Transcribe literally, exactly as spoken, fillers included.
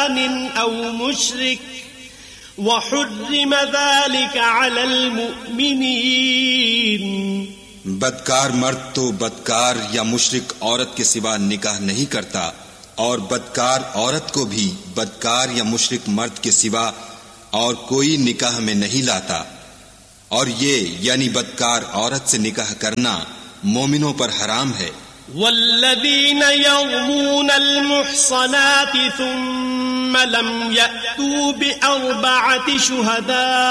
ज़ानिन औ मुशरिक वहुर्रिम ज़ालिका अलल मुअमिनीन। बदकार मर्द तो बदकार या मुशरिक औरत के सिवा निकाह नहीं करता, और बदकार औरत को भी बदकार या मुशरिक मर्द के सिवा और कोई निकाह में नहीं लाता। और ये यानी बदकार औरत से निकाह करना मोमिनों पर हराम है। वल्लज़ीन यर्मूनल मुहसनाति सुम्मा लम यअतू बिअरबअति शुहदा